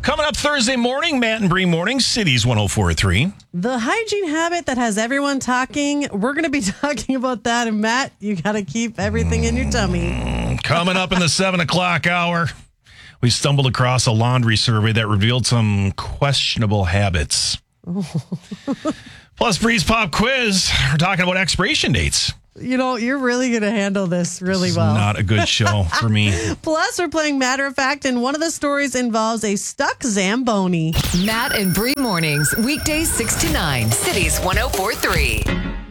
Coming up Thursday morning, Matt and Bree Morning, Cities 104.3. The hygiene habit that has everyone talking. We're going to be talking about that. And Matt, you got to keep everything in your tummy. Coming up in the 7 o'clock hour, we stumbled across a laundry survey that revealed some questionable habits. Plus, Bree's Pop Quiz. We're talking about expiration dates. You know, you're really going to handle this really well. Not a good show for me. Plus, we're playing Matter of Fact, and one of the stories involves a stuck Zamboni. Matt and Bree Mornings, weekdays 6 to 9, Cities 104.3.